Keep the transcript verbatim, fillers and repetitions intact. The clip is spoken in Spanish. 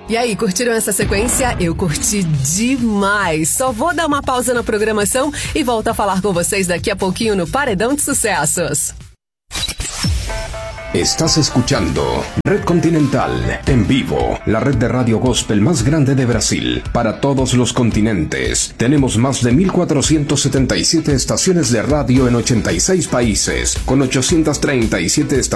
E aí, curtiram essa sequência? Eu curti demais. Só vou dar uma pausa na programação e volto a falar com vocês daqui a pouquinho no Paredão de Sucessos. Estás escuchando Red Continental en vivo, la red de radio gospel más grande de Brasil, para todos los continentes. Tenemos más de mil cuatrocientas setenta y siete estaciones de radio en ochenta y seis países, con ochocientas treinta y siete estaciones